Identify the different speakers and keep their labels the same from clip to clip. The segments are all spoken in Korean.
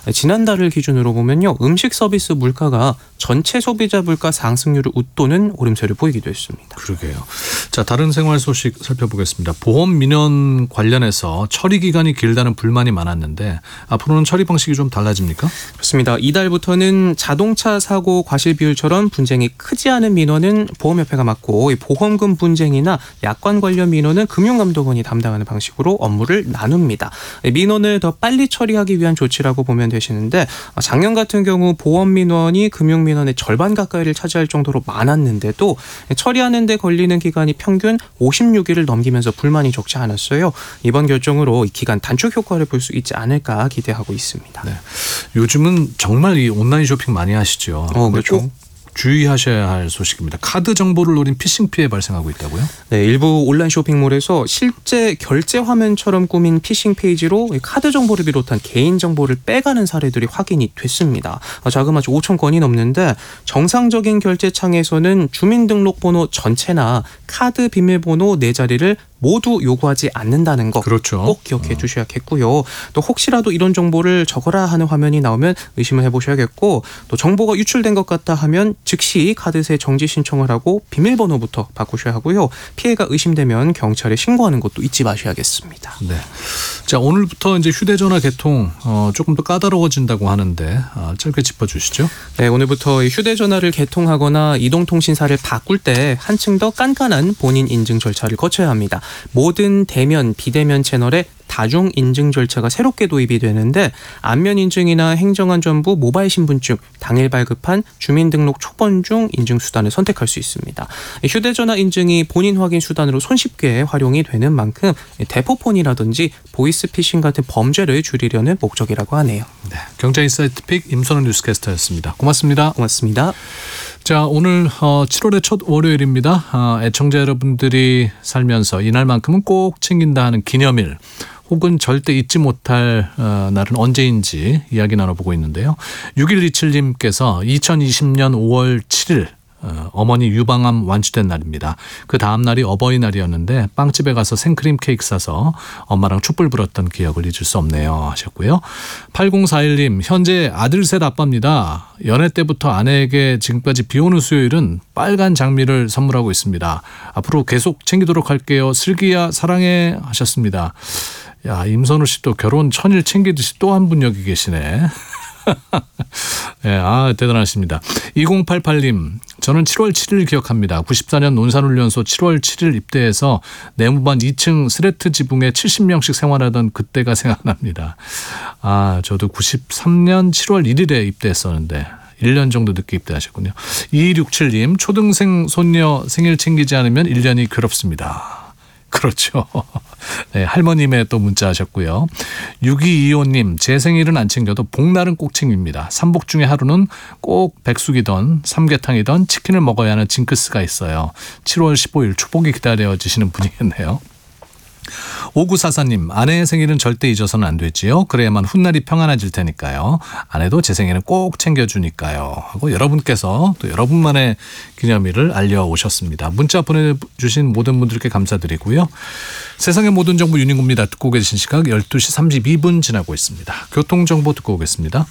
Speaker 1: 지난달을 기준으로 보면요, 음식 서비스 물가가 전체 소비자 물가 상승률을 웃도는 오름세를 보이기도 했습니다.
Speaker 2: 그러게요. 자, 다른 생활 소식 살펴보겠습니다. 보험 민원 관련해서 처리 기간이 길다는 불만이 많았는데 앞으로는 처리 방식이 좀 달라집니까?
Speaker 1: 그렇습니다. 이달부터는 자동차 사고 과실 비율처럼 분쟁이 크지 않은 민원은 보험협회가 맡고, 보험금 분쟁이나 약관 관련 민원은 금융감독원이 담당하는 방식으로 업무를 나눕니다. 민원을 더 빨리 처리하기 위한 조치라고 보면 되시는데, 작년 같은 경우 보험 민원이 금융 민원의 절반 가까이를 차지할 정도로 많았는데도 처리하는 데 걸리는 기간이 평균 56일을 넘기면서 불만이 적지 않았어요. 이번 결정으로 이 기간 단축 효과를 볼 수 있지 않을까 기대하고 있습니다.
Speaker 2: 네. 요즘은 정말 이 온라인 쇼핑 많이 하시죠.
Speaker 1: 그렇죠.
Speaker 2: 꼭 주의하셔야 할 소식입니다. 카드 정보를 노린 피싱 피해 발생하고 있다고요?
Speaker 1: 네, 일부 온라인 쇼핑몰에서 실제 결제 화면처럼 꾸민 피싱 페이지로 카드 정보를 비롯한 개인 정보를 빼가는 사례들이 확인이 됐습니다. 자그마치 5천 건이 넘는데, 정상적인 결제 창에서는 주민등록번호 전체나 카드 비밀번호 4자리를 모두 요구하지 않는다는 거,
Speaker 2: 그렇죠.
Speaker 1: 꼭 기억해 주셔야겠고요. 또 혹시라도 이런 정보를 적어라 하는 화면이 나오면 의심을 해보셔야겠고, 또 정보가 유출된 것 같다 하면 즉시 카드세 정지 신청을 하고 비밀번호부터 바꾸셔야 하고요. 피해가 의심되면 경찰에 신고하는 것도 잊지 마셔야겠습니다.
Speaker 2: 네. 자, 오늘부터 이제 휴대전화 개통 조금 더 까다로워진다고 하는데 짧게 짚어주시죠.
Speaker 1: 네, 오늘부터 휴대전화를 개통하거나 이동통신사를 바꿀 때 한층 더 깐깐한 본인 인증 절차를 거쳐야 합니다. 모든 대면, 비대면 채널에 다중 인증 절차가 새롭게 도입이 되는데, 안면 인증이나 행정안전부 모바일 신분증, 당일 발급한 주민등록 초본중 인증 수단을 선택할 수 있습니다. 휴대전화 인증이 본인 확인 수단으로 손쉽게 활용이 되는 만큼 대포폰이라든지 보이스피싱 같은 범죄를 줄이려는 목적이라고 하네요.
Speaker 2: 네, 경제인사이트 픽 임선훈 뉴스캐스터였습니다. 고맙습니다.
Speaker 1: 고맙습니다.
Speaker 2: 자, 오늘 7월의 첫 월요일입니다. 애청자 여러분들이 살면서 이날만큼은 꼭 챙긴다 하는 기념일, 혹은 절대 잊지 못할 날은 언제인지 이야기 나눠보고 있는데요. 6127님께서 2020년 5월 7일 어머니 유방암 완치된 날입니다. 그 다음 날이 어버이날이었는데 빵집에 가서 생크림 케이크 사서 엄마랑 촛불 불었던 기억을 잊을 수 없네요 하셨고요. 8041님, 현재 아들 셋 아빠입니다. 연애 때부터 아내에게 지금까지 비오는 수요일은 빨간 장미를 선물하고 있습니다. 앞으로 계속 챙기도록 할게요. 슬기야 사랑해 하셨습니다. 야, 임선우 씨도 결혼 천일 챙기듯이 또 한 분 여기 계시네. 네, 대단하십니다. 2088님, 저는 7월 7일 기억합니다. 94년 논산훈련소 7월 7일 입대해서 내무반 2층 스레트 지붕에 70명씩 생활하던 그때가 생각납니다. 저도 93년 7월 1일에 입대했었는데 1년 정도 늦게 입대하셨군요. 2267님, 초등생 손녀 생일 챙기지 않으면 1년이 괴롭습니다. 그렇죠. 네, 할머님의 또 문자 하셨고요. 6225님, 제 생일은 안 챙겨도 복날은 꼭 챙깁니다. 삼복 중에 하루는 꼭 백숙이던 삼계탕이던 치킨을 먹어야 하는 징크스가 있어요. 7월 15일 초복이 기다려지시는 분이겠네요. 5944님, 아내의 생일은 절대 잊어서는 안 되지요. 그래야만 훗날이 평안해질 테니까요. 아내도 제 생일은 꼭 챙겨주니까요 하고 여러분께서 또 여러분만의 기념일을 알려오셨습니다. 문자 보내주신 모든 분들께 감사드리고요. 세상의 모든 정보 유닝구입니다. 듣고 계신 시각 12시 32분 지나고 있습니다. 교통정보 듣고 오겠습니다.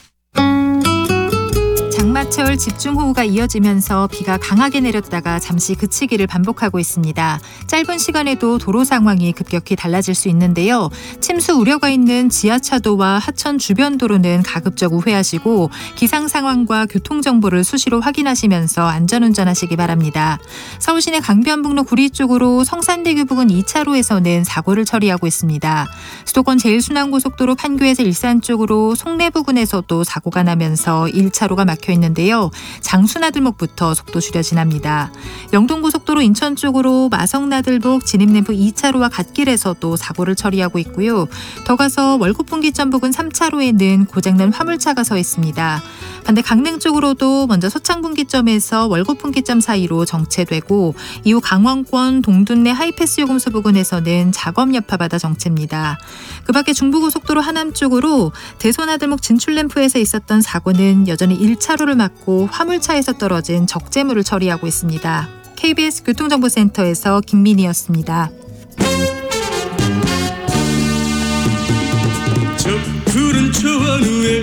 Speaker 3: 장마철 집중호우가 이어지면서 비가 강하게 내렸다가 잠시 그치기를 반복하고 있습니다. 짧은 시간에도 도로 상황이 급격히 달라질 수 있는데요. 침수 우려가 있는 지하차도와 하천 주변 도로는 가급적 우회하시고 기상 상황과 교통정보를 수시로 확인하시면서 안전운전하시기 바랍니다. 서울시내 강변북로 구리 쪽으로 성산대교 부근 2차로에서는 사고를 처리하고 있습니다. 수도권 제일순환고속도로 판교에서 일산 쪽으로 송내 부근에서도 사고가 나면서 1차로가 막혀 있는데요. 장수나들목부터 속도 줄여 지납니다. 영동고속도로 인천 쪽으로 마성나들목 진입램프 2차로와 갓길에서도 사고를 처리하고 있고요. 더 가서 월곡분기점 부근 3차로에는 고장난 화물차가 서 있습니다. 반대 강릉 쪽으로도 먼저 서창분기점에서 월곡분기점 사이로 정체되고 이후 강원권 동둔내 하이패스 요금소 부근에서는 작업 여파받아 정체입니다. 그 밖에 중부고속도로 하남 쪽으로 대소나들목 진출램프에서 있었던 사고는 여전히 1차로를 막고 화물차에서 떨어진 적재물을 처리하고 있습니다. KBS 교통정보센터에서 김민희였습니다.
Speaker 4: 저 푸른 조원우에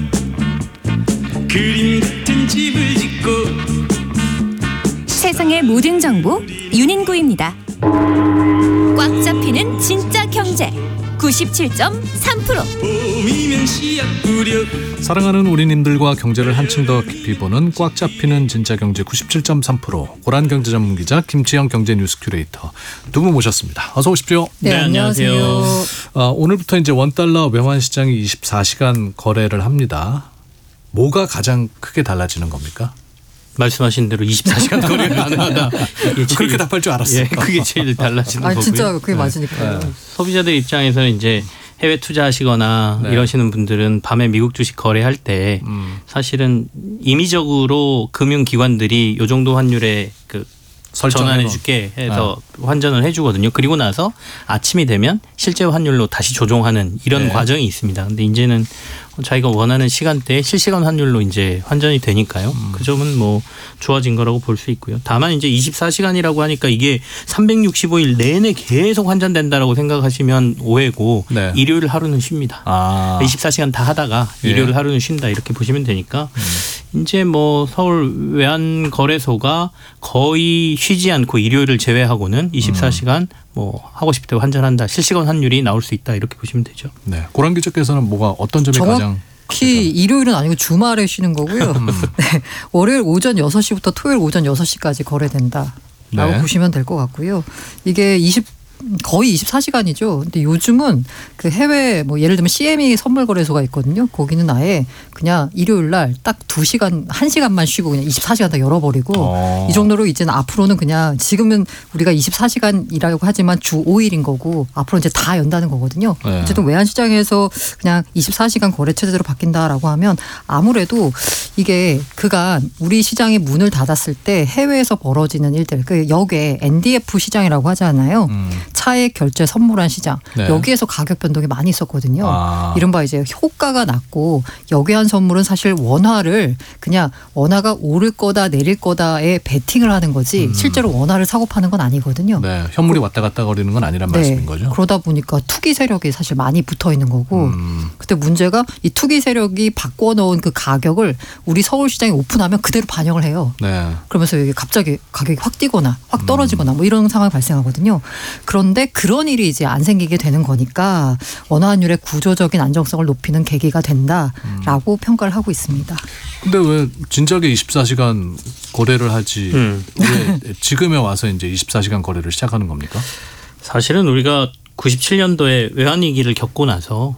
Speaker 4: 그림 같은 집을 짓고
Speaker 5: 세상의 모든 정보 윤인구입니다. 꽉 잡히는 진짜 경제 97.3%.
Speaker 4: 봄이면 씨앗 뿌려
Speaker 2: 사랑하는 우리님들과 경제를 한층 더 깊이 보는 꽉 잡히는 진짜 경제 97.3% 고란 경제 전문 기자 김치영 경제 뉴스 큐레이터 두 분 모셨습니다. 어서 오십시오.
Speaker 4: 네, 안녕하세요.
Speaker 2: 오늘부터 이제 원달러 외환 시장이 24시간 거래를 합니다. 뭐가 가장 크게 달라지는 겁니까?
Speaker 6: 말씀하신 대로 24시간 거래가 가능하다.
Speaker 2: 그렇게 답할 줄 알았어요.
Speaker 6: 예, 그게 제일 달라지는
Speaker 7: 아니,
Speaker 6: 거고요.
Speaker 7: 진짜 그게 맞으니까요.
Speaker 6: 소비자들 입장에서는 이제 해외 투자하시거나
Speaker 2: 네.
Speaker 6: 이러시는 분들은 밤에 미국 주식 거래할 때 사실은 임의적으로 금융기관들이 요 정도 환율에 그 전환해 줄게 해서 환전을 해주거든요. 그리고 나서 아침이 되면 실제 환율로 다시 조정하는 이런
Speaker 2: 네.
Speaker 6: 과정이 있습니다. 근데 이제는 자기가 원하는 시간대에 실시간 환율로 이제 환전이 되니까요. 그 점은 뭐 좋아진 거라고 볼 수 있고요. 다만 이제 24시간이라고 하니까 이게 365일 내내 계속 환전된다라고 생각하시면 오해고
Speaker 2: 네.
Speaker 6: 일요일 하루는 쉽니다. 24시간 다 하다가 일요일
Speaker 2: 예.
Speaker 6: 하루는 쉰다 이렇게 보시면 되니까 이제 뭐 서울 외환거래소가 거의 쉬지 않고 일요일을 제외하고는 24시간 뭐 하고 싶을 때 환전한다. 실시간 환율이 나올 수 있다. 이렇게 보시면 되죠.
Speaker 2: 네. 고란 기자께서는 뭐가 어떤 점이 가장
Speaker 7: 특히 일요일은 아니고 주말에 쉬는 거고요. 네. 월요일 오전 6시부터 토요일 오전 6시까지 거래된다라고
Speaker 2: 네.
Speaker 7: 보시면 될 것 같고요. 이게 거의 24시간이죠. 근데 요즘은 그 해외 뭐 예를 들면 CME 선물 거래소가 있거든요. 거기는 아예 그냥 일요일 날 딱 2시간, 1시간만 쉬고 그냥 24시간 다 열어버리고 이 정도로 이제는 앞으로는 그냥 지금은 우리가 24시간이라고 하지만 주 5일인 거고 앞으로 이제 다 연다는 거거든요.
Speaker 2: 네.
Speaker 7: 어쨌든 외환시장에서 그냥 24시간 거래 체제로 바뀐다라고 하면 아무래도 이게 그간 우리 시장이 문을 닫았을 때 해외에서 벌어지는 일들 그 역에 NDF 시장이라고 하잖아요. 차액 결제 선물한 시장
Speaker 2: 네.
Speaker 7: 여기에서 가격 변동이 많이 있었거든요. 이른바 이제 호가가 낮고 역외환 선물은 사실 원화를 그냥 원화가 오를 거다 내릴 거다에 베팅을 하는 거지 실제로 원화를 사고 파는 건 아니거든요.
Speaker 2: 네. 현물이 왔다 갔다 거리는 건 아니란 말씀인 거죠.
Speaker 7: 그러다 보니까 투기 세력이 사실 많이 붙어 있는 거고 그때 문제가 이 투기 세력이 바꿔놓은 그 가격을 우리 서울시장에 오픈하면 그대로 반영을 해요.
Speaker 2: 네.
Speaker 7: 그러면서 이게 갑자기 가격이 확 뛰거나 확 떨어지거나 뭐 이런 상황이 발생하거든요. 그런데 그런 일이 이제 안 생기게 되는 거니까 원화 환율의 구조적인 안정성을 높이는 계기가 된다라고 평가를 하고 있습니다.
Speaker 2: 근데 왜 진작에 24시간 거래를 하지 왜 지금에 와서 이제 24시간 거래를 시작하는 겁니까?
Speaker 6: 사실은 우리가 97년도에 외환위기를 겪고 나서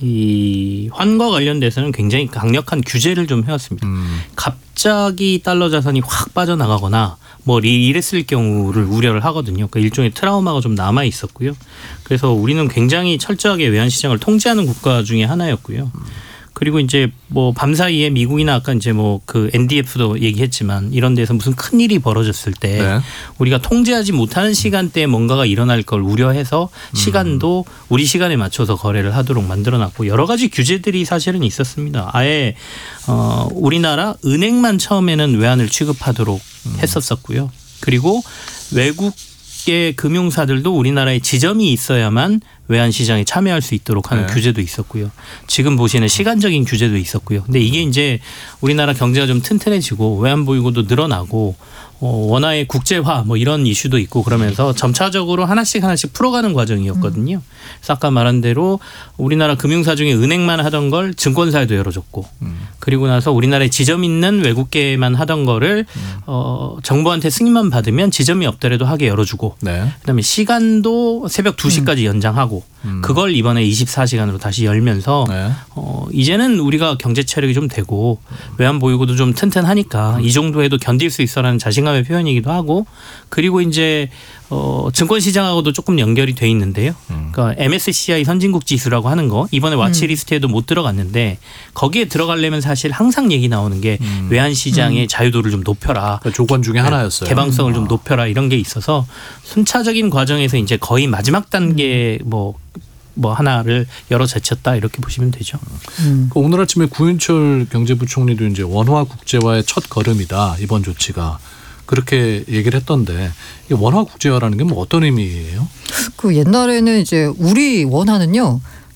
Speaker 6: 이 환과 관련돼서는 굉장히 강력한 규제를 좀 해왔습니다. 갑자기 달러 자산이 확 빠져나가거나 뭐 이랬을 경우를 우려를 하거든요. 그러니까 일종의 트라우마가 좀 남아 있었고요. 그래서 우리는 굉장히 철저하게 외환 시장을 통제하는 국가 중에 하나였고요. 그리고 이제 뭐 밤사이에 미국이나 아까 이제 뭐 그 NDF도 얘기했지만 이런 데서 무슨 큰 일이 벌어졌을 때
Speaker 2: 네.
Speaker 6: 우리가 통제하지 못하는 시간대에 뭔가가 일어날 걸 우려해서 시간도 우리 시간에 맞춰서 거래를 하도록 만들어놨고 여러 가지 규제들이 사실은 있었습니다. 아예 우리나라 은행만 처음에는 외환을 취급하도록 했었었고요. 그리고 외국의 금융사들도 우리나라에 지점이 있어야만 외환 시장에 참여할 수 있도록 하는
Speaker 2: 네.
Speaker 6: 규제도 있었고요. 지금 보시는 시간적인 규제도 있었고요. 근데 이게 이제 우리나라 경제가 좀 튼튼해지고 외환 보유고도 늘어나고 원화의 국제화 뭐 이런 이슈도 있고 그러면서 점차적으로 하나씩 풀어가는 과정이었거든요. 그래서 아까 말한 대로 우리나라 금융사 중에 은행만 하던 걸 증권사에도 열어줬고 그리고 나서 우리나라에 지점 있는 외국계만 하던 거를 정부한테 승인만 받으면 지점이 없더라도 하게 열어주고
Speaker 2: 네.
Speaker 6: 그다음에 시간도 새벽 2시까지 연장하고 그걸 이번에 24시간으로 다시 열면서
Speaker 2: 네.
Speaker 6: 이제는 우리가 경제 체력이 좀 되고 외환 보유고도 좀 튼튼하니까 이 정도에도 견딜 수 있어라는 자신감의 표현이기도 하고 그리고 이제 증권 시장하고도 조금 연결이 돼 있는데요. 그러니까 MSCI 선진국 지수라고 하는 거 이번에 와치리스트에도 못 들어갔는데 거기에 들어가려면 사실 항상 얘기 나오는 게 외환 시장의 자유도를 좀 높여라.
Speaker 2: 그러니까 조건 중에 하나였어요.
Speaker 6: 개방성을 좀 높여라 이런 게 있어서 순차적인 과정에서 이제 거의 마지막 단계 뭐 하나를 열어 제쳤다 이렇게 보시면 되죠.
Speaker 2: 오늘 아침에 구윤철 경제부총리도 이제 원화 국제화의 첫 걸음이다 이번 조치가 그렇게 얘기를 했던데 이 원화 국제화라는 게 뭐 어떤 의미예요?
Speaker 7: 그 옛날에는 이제 우리 원화는요.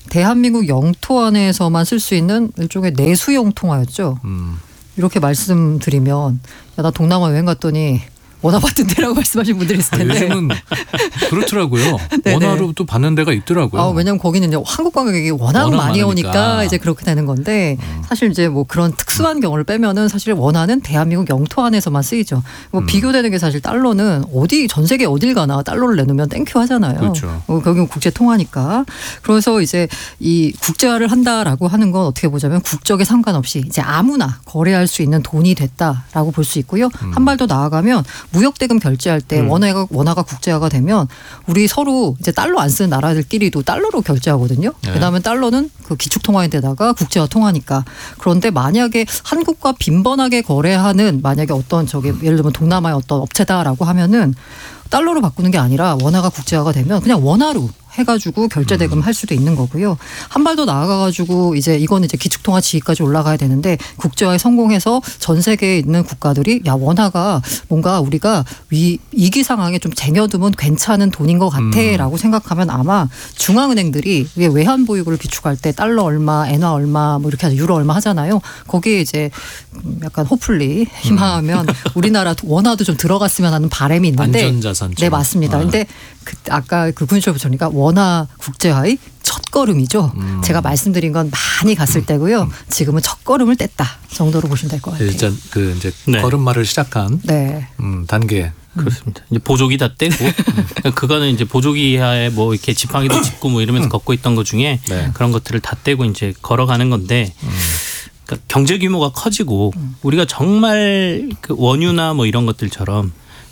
Speaker 7: 대한민국 영토 안에서만 쓸 수 있는 일종의 내수용 통화였죠. 이렇게 말씀드리면 야, 나 동남아 여행 갔더니 원화 받던 데라고 말씀하신 분들이 있을 텐데.
Speaker 2: 요즘은 그렇더라고요.
Speaker 7: 네네.
Speaker 2: 원화로 또 받는 데가 있더라고요.
Speaker 7: 왜냐면 거기는 이제 한국 관광객이 워낙 많이 오니까 이제 그렇게 되는 건데 사실 이제 뭐 그런 특수한 경우를 빼면은 사실 원화는 대한민국 영토 안에서만 쓰이죠. 뭐 비교되는 게 사실 달러는 어디 전 세계 어딜 가나 달러를 내놓으면 땡큐 하잖아요.
Speaker 2: 그렇죠.
Speaker 7: 거기는 국제 통화니까. 그래서 이제 이 국제화를 한다라고 하는 건 어떻게 보자면 국적에 상관없이 이제 아무나 거래할 수 있는 돈이 됐다라고 볼 수 있고요. 한 발 더 나아가면 무역대금 결제할 때 원화가 국제화가 되면 우리 서로 이제 달러 안 쓰는 나라들끼리도 달러로 결제하거든요.
Speaker 2: 네.
Speaker 7: 왜냐하면 달러는 그 기축통화인데다가 국제화 통화니까. 그런데 만약에 한국과 빈번하게 거래하는 만약에 어떤 예를 들면 동남아의 어떤 업체다라고 하면은 달러로 바꾸는 게 아니라 원화가 국제화가 되면 그냥 원화로 해가지고 결제대금 할 수도 있는 거고요. 한 발 더 나아가가지고 이제 이거는 이제 기축통화 지위까지 올라가야 되는데 국제화에 성공해서 전 세계에 있는 국가들이 야 원화가 뭔가 우리가 위기 상황에 좀 쟁여두면 괜찮은 돈인 것 같아라고 생각하면 아마 중앙은행들이 외환 보유고를 비축할 때 달러 얼마, 엔화 얼마, 뭐 이렇게 해서 유로 얼마 하잖아요. 거기에 이제 약간 호플리 희망하면 우리나라 원화도 좀 들어갔으면 하는 바람이 있는데.
Speaker 2: 안전자산처럼.
Speaker 7: 네 맞습니다. 근데 아까 그 군수를 보니까 원화 국제화의 첫걸음이죠. 제가 말씀드린 건 많이 갔을 때고요. 지금은 첫걸음을 뗐다 정도로 보시면 될 것 같아요.
Speaker 2: 일단 그 이제
Speaker 6: 네.
Speaker 2: 걸음마를 시작한
Speaker 7: 네.
Speaker 2: 단계.
Speaker 6: 그렇습니다. 이제 보조기 다 떼고 그거는 이제 보조기하에 뭐 이렇게 지팡이도 짚고 뭐 이러면서 걷고 있던 것 중에
Speaker 2: 네.
Speaker 6: 그런 것들을 다 떼고 이제 걸어가는 건데 그러니까 경제 규모가 커지고 우리가 정말 그 원유나 뭐 이런 것들처럼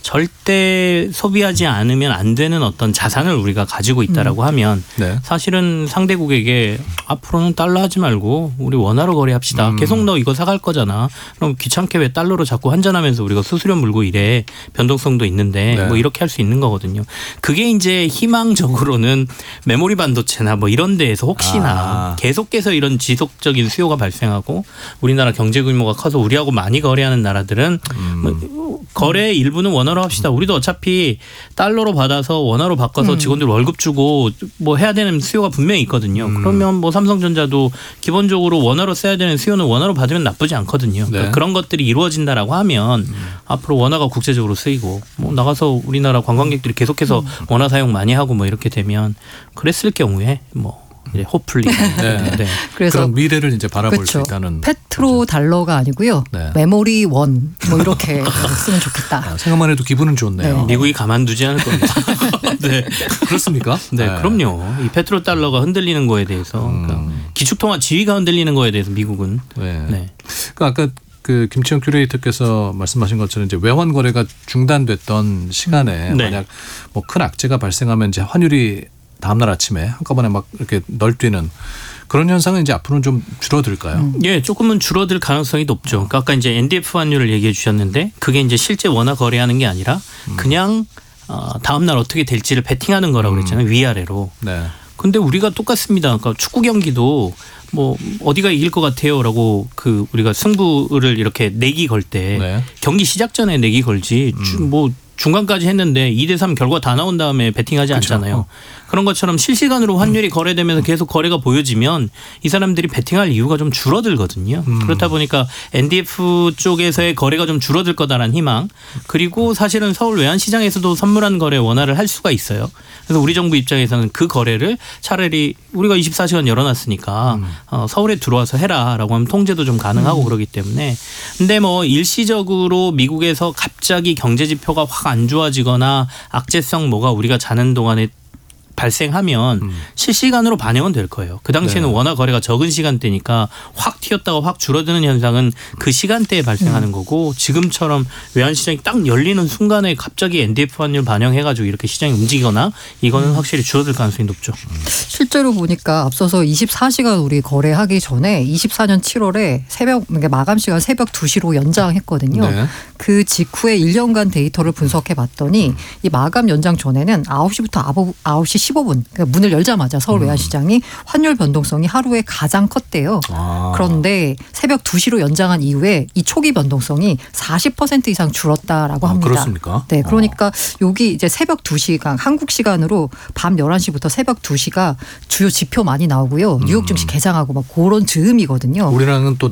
Speaker 6: 절대 소비하지 않으면 안 되는 어떤 자산을 우리가 가지고 있다라고 하면
Speaker 2: 네.
Speaker 6: 사실은 상대국에게 앞으로는 달러 하지 말고 우리 원화로 거래합시다. 계속 너 이거 사갈 거잖아. 그럼 귀찮게 왜 달러로 자꾸 환전하면서 우리가 수수료 물고 이래. 변동성도 있는데
Speaker 2: 네.
Speaker 6: 뭐 이렇게 할 수 있는 거거든요. 그게 이제 희망적으로는 메모리 반도체나 뭐 이런 데에서 혹시나 계속해서 이런 지속적인 수요가 발생하고 우리나라 경제 규모가 커서 우리하고 많이 거래하는 나라들은 뭐 거래 일부는 원화로 합시다. 우리도 어차피 달러로 받아서 원화로 바꿔서 직원들 월급 주고 뭐 해야 되는 수요가 분명히 있거든요. 그러면 뭐 삼성전자도 기본적으로 원화로 써야 되는 수요는 원화로 받으면 나쁘지 않거든요. 그러니까
Speaker 2: 네.
Speaker 6: 그런 것들이 이루어진다라고 하면 앞으로 원화가 국제적으로 쓰이고 뭐 나가서 우리나라 관광객들이 계속해서 원화 사용 많이 하고 뭐 이렇게 되면 그랬을 경우에 뭐 이제 호플리.
Speaker 2: 네.
Speaker 6: 네.
Speaker 7: 그래서
Speaker 2: 그런 미래를 이제 바라볼
Speaker 7: 그렇죠.
Speaker 2: 수 있다는.
Speaker 7: 페트로 달러가 아니고요.
Speaker 2: 네.
Speaker 7: 메모리 원 뭐 이렇게 쓰면 좋겠다.
Speaker 2: 생각만 해도 기분은 좋네요.
Speaker 7: 네.
Speaker 6: 미국이 가만두지 않을 겁니다. 네.
Speaker 2: 그렇습니까?
Speaker 6: 네, 그럼요. 이 페트로 달러가 흔들리는 거에 대해서 그러니까 기축통화 지위가 흔들리는 거에 대해서 미국은
Speaker 2: 네.
Speaker 6: 네.
Speaker 2: 그러니까 아까 그 김치영 큐레이터께서 말씀하신 것처럼 이제 외환 거래가 중단됐던 시간에
Speaker 6: 네.
Speaker 2: 만약 뭐 큰 악재가 발생하면 이제 환율이 다음날 아침에 한꺼번에 막 이렇게 널뛰는 그런 현상은 이제 앞으로는 좀 줄어들까요?
Speaker 6: 예, 조금은 줄어들 가능성이 높죠. 그러니까 아까 이제 NDF 환율을 얘기해 주셨는데 그게 이제 실제 원화 거래하는 게 아니라 그냥 다음 날 어떻게 될지를 베팅하는 거라고 그랬잖아요. 위아래로.
Speaker 2: 네.
Speaker 6: 근데 우리가 똑같습니다. 그러니까 축구 경기도 뭐 어디가 이길 것 같아요라고 그 우리가 승부를 이렇게 내기 걸 때
Speaker 2: 네.
Speaker 6: 경기 시작 전에 내기 걸지 뭐 중간까지 했는데 2대3 결과 다 나온 다음에 베팅하지
Speaker 2: 그렇죠.
Speaker 6: 않잖아요. 그런 것처럼 실시간으로 환율이 거래되면서 계속 거래가 보여지면 이 사람들이 베팅할 이유가 좀 줄어들거든요. 그렇다 보니까 NDF 쪽에서의 거래가 좀 줄어들 거다라는 희망. 그리고 사실은 서울 외환시장에서도 선물한 거래 원화를 할 수가 있어요. 그래서 우리 정부 입장에서는 그 거래를 차라리 우리가 24시간 열어놨으니까 서울에 들어와서 해라라고 하면 통제도 좀 가능하고 그러기 때문에. 근데 뭐 일시적으로 미국에서 갑자기 경제 지표가 확 안 좋아지거나 악재성 뭐가 우리가 자는 동안에 발생하면 실시간으로 반영은 될 거예요. 그 당시에는
Speaker 2: 네.
Speaker 6: 원화 거래가 적은 시간대니까 확 튀었다가 확 줄어드는 현상은 그 시간대에 발생하는 거고 지금처럼 외환시장이 딱 열리는 순간에 갑자기 NDF 환율 반영해가지고 이렇게 시장이 움직이거나 이거는 확실히 줄어들 가능성이 높죠.
Speaker 7: 실제로 보니까 앞서서 24시간 우리 거래하기 전에 24년 7월에 그러니까 마감 시간 새벽 2시로 연장했거든요.
Speaker 2: 네.
Speaker 7: 그 직후에 1년간 데이터를 분석해 봤더니 이 마감 연장 전에는 9시부터 9시 15분 그러니까 문을 열자마자 서울 외환시장이 환율 변동성이 하루에 가장 컸대요.
Speaker 2: 아.
Speaker 7: 그런데 그런데 새벽 2시로 연장한 이후에 이 초기 변동성이 40% 이상 줄었다라고 합니다.
Speaker 2: 그렇습니까?
Speaker 7: 네, 그러니까 여기 이제 새벽 2시간 한국 시간으로 밤 11시부터 새벽 2시가 주요 지표 많이 나오고요. 뉴욕 증시 개장하고 막 그런 즈음이거든요.
Speaker 2: 우리랑은 또